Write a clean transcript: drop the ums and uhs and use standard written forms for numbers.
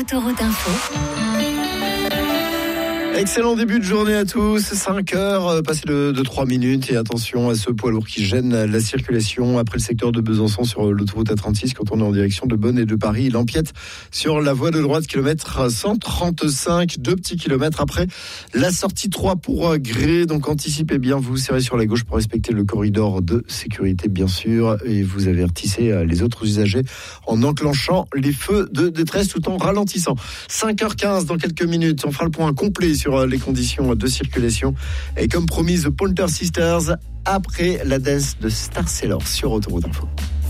Autoroute Info. Excellent début de journée à tous, 5 heures, passé de 3 minutes, et attention à ce poids lourd qui gêne la circulation après le secteur de Besançon sur l'autoroute A36 quand on est en direction de Bonn et de Paris. Il empiète sur la voie de droite, kilomètre 135, 2 petits kilomètres après la sortie 3 pour Grès. Donc anticipez bien, vous serrez sur la gauche pour respecter le corridor de sécurité bien sûr, et vous avertissez les autres usagers en enclenchant les feux de détresse tout en ralentissant. 5h15 dans quelques minutes, on fera le point complet sur les conditions de circulation. Et comme promis, The Pointer Sisters après la danse de Star Sailor sur Autoroute Info.